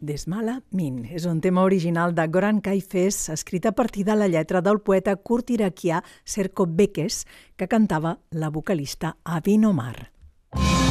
Desmala Min és un tema original de Goran Kayfes, escrit a partir de la lletra del poeta kurd iraquià Serko Bekes, que cantava la vocalista Abin Omar.